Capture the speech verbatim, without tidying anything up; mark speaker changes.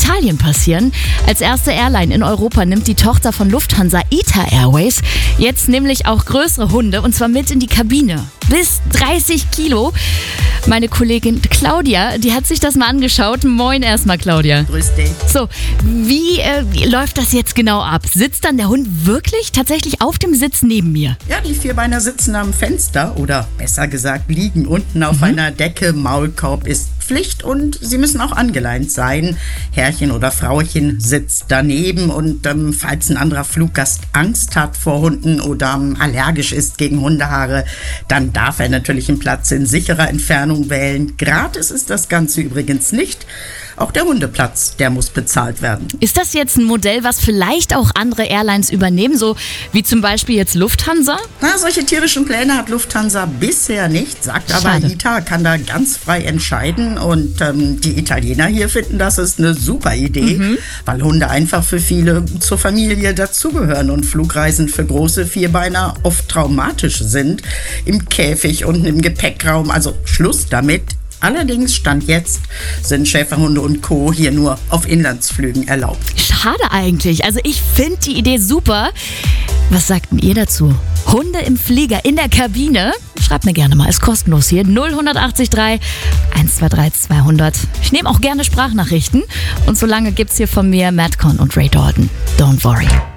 Speaker 1: Italien passieren. Als erste Airline in Europa nimmt die Tochter von Lufthansa I T A Airways jetzt nämlich auch größere Hunde und zwar mit in die Kabine. Bis dreißig Kilo. Meine Kollegin Claudia, die hat sich das mal angeschaut. Moin erstmal, Claudia.
Speaker 2: Grüß dich.
Speaker 1: So, wie äh, läuft das jetzt genau ab? Sitzt dann der Hund wirklich tatsächlich auf dem Sitz neben mir?
Speaker 2: Ja, die Vierbeiner sitzen am Fenster oder besser gesagt liegen unten auf mhm. einer Decke. Maulkorb ist Pflicht und sie müssen auch angeleint sein. Herrchen oder Frauchen sitzt daneben und ähm, falls ein anderer Fluggast Angst hat vor Hunden oder ähm, allergisch ist gegen Hundehaare, dann darf er natürlich einen Platz in sicherer Entfernung wählen. Gratis ist das Ganze übrigens nicht. Auch der Hundeplatz, der muss bezahlt werden.
Speaker 1: Ist das jetzt ein Modell, was vielleicht auch andere Airlines übernehmen, so wie zum Beispiel jetzt Lufthansa?
Speaker 2: Na, solche tierischen Pläne hat Lufthansa bisher nicht, sagt aber
Speaker 1: Schade.
Speaker 2: I T A kann da ganz frei entscheiden und ähm, die Italiener hier finden, das ist eine super Idee, mhm. weil Hunde einfach für viele zur Familie dazugehören und Flugreisen für große Vierbeiner oft traumatisch sind. Im Käfig und im Gepäckraum, also Schluss damit. Allerdings, Stand jetzt, sind Schäferhunde und Co. hier nur auf Inlandsflügen erlaubt.
Speaker 1: Schade eigentlich. Also ich finde die Idee super. Was sagt denn ihr dazu? Hunde im Flieger, in der Kabine? Schreibt mir gerne mal, ist kostenlos hier. null acht drei eins zwei drei zweihundert. Ich nehme auch gerne Sprachnachrichten. Und solange gibt's hier von mir Madcon und Ray Dalton. Don't worry.